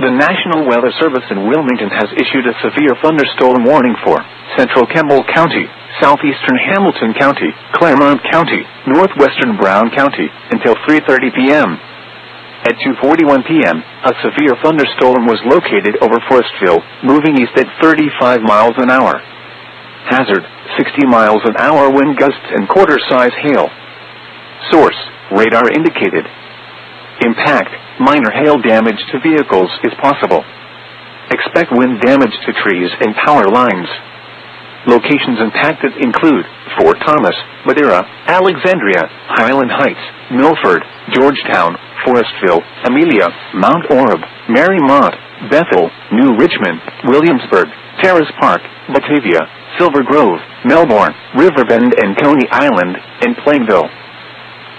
The National Weather Service in Wilmington has issued a severe thunderstorm warning for central Campbell County, southeastern Hamilton County, Claremont County, northwestern Brown County, until 3:30 p.m. At 2:41 p.m., a severe thunderstorm was located over Forestville, moving east at 35 miles an hour. Hazard, 60 miles an hour wind gusts and quarter-size hail. Source, radar indicated. Impact, minor hail damage to vehicles is possible. Expect wind damage to trees and power lines. Locations impacted include Fort Thomas, Madeira, Alexandria, Highland Heights, Milford, Georgetown, Forestville, Amelia, Mount Orab, Marymount, Bethel, New Richmond, Williamsburg, Terrace Park, Batavia, Silver Grove, Melbourne, Riverbend and Coney Island, and Plainville.